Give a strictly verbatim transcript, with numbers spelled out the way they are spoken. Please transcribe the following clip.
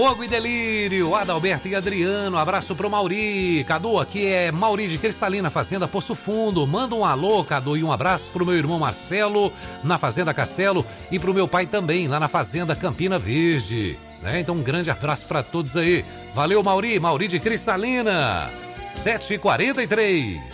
Fogo e Delírio, Adalberto e Adriano, abraço pro Mauri. Cadu, aqui é Mauri de Cristalina, Fazenda Poço Fundo. Manda um alô, Cadu, e um abraço pro meu irmão Marcelo, na Fazenda Castelo, e pro meu pai também, lá na Fazenda Campina Verde. Né? Então um grande abraço pra todos aí. Valeu, Mauri, Mauri de Cristalina, sete e quarenta e três.